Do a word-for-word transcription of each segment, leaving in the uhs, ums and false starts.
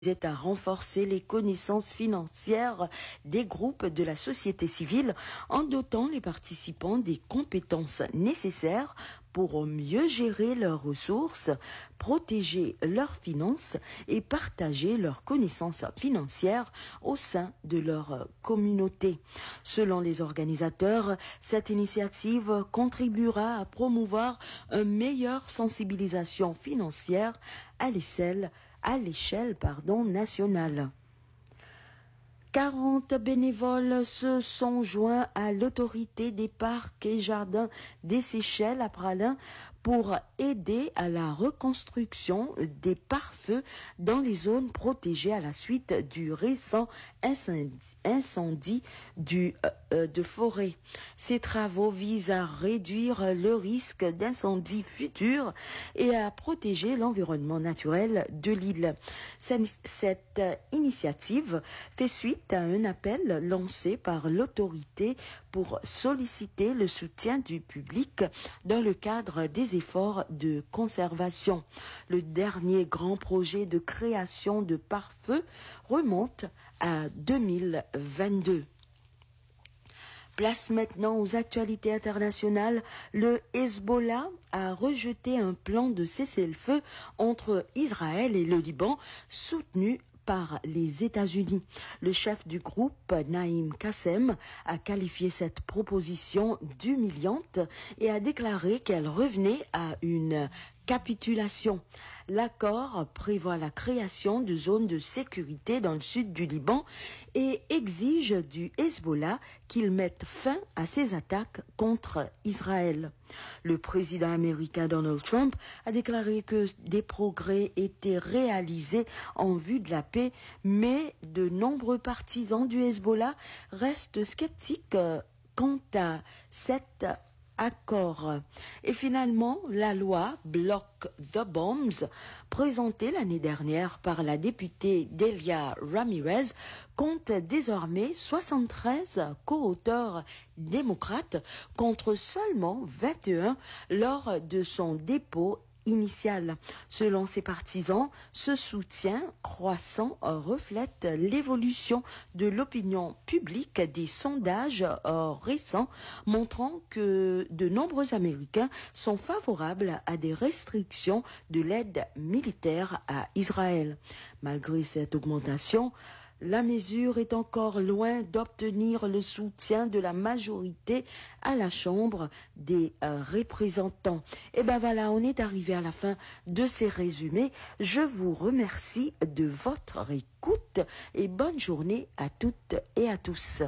est à renforcer les connaissances financières des groupes de la société civile en dotant les participants des compétences nécessaires pour mieux gérer leurs ressources, protéger leurs finances et partager leurs connaissances financières au sein de leur communauté. Selon les organisateurs, cette initiative contribuera à promouvoir une meilleure sensibilisation financière à l'échelle à l'échelle pardon, nationale. quarante bénévoles se sont joints à l'autorité des parcs et jardins des Seychelles à Praslin pour aider à la reconstruction des pare-feux dans les zones protégées à la suite du récent incendie, incendie du, euh, de forêt. Ces travaux visent à réduire le risque d'incendie futur et à protéger l'environnement naturel de l'île. Cette, cette initiative fait suite à un appel lancé par l'autorité pour solliciter le soutien du public dans le cadre des efforts de conservation. Le dernier grand projet de création de pare-feu remonte à deux mille vingt-deux. Place maintenant aux actualités internationales. Le Hezbollah a rejeté un plan de cessez-le-feu entre Israël et le Liban soutenu par les États-Unis. Le chef du groupe, Naïm Qassem, a qualifié cette proposition d'humiliante et a déclaré qu'elle revenait à une capitulation. L'accord prévoit la création de zones de sécurité dans le sud du Liban et exige du Hezbollah qu'il mette fin à ses attaques contre Israël. Le président américain Donald Trump a déclaré que des progrès étaient réalisés en vue de la paix, mais de nombreux partisans du Hezbollah restent sceptiques quant à cette accord. Et finalement, la loi Block the Bombs, présentée l'année dernière par la députée Delia Ramirez, compte désormais soixante-treize co-auteurs démocrates contre seulement vingt et un lors de son dépôt initial. Selon ses partisans, ce soutien croissant reflète l'évolution de l'opinion publique des sondages récents montrant que de nombreux Américains sont favorables à des restrictions de l'aide militaire à Israël. Malgré cette augmentation, la mesure est encore loin d'obtenir le soutien de la majorité à la Chambre des euh, représentants. Et ben voilà, on est arrivé à la fin de ces résumés. Je vous remercie de votre écoute et bonne journée à toutes et à tous.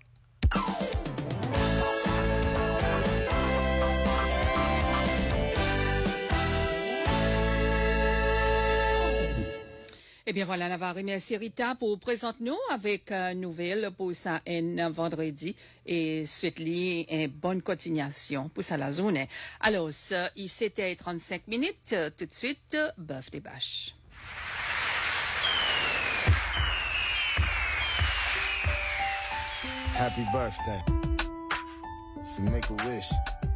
Eh bien voilà, on va remercier Rita pour présenter nous avec une nouvelle pour ça un vendredi et souhaite-lui une bonne continuation pour ça la journée. Alors, il c'était trente-cinq minutes, tout de suite, Bœuf des Bâches. Happy birthday. So make a wish.